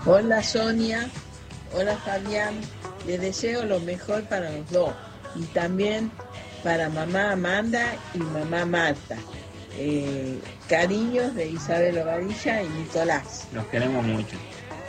Hola Sonia, hola Fabián, les deseo lo mejor para los dos y también para mamá Amanda y mamá Marta. Cariños de Isabel Obadilla y Nicolás. Los queremos mucho.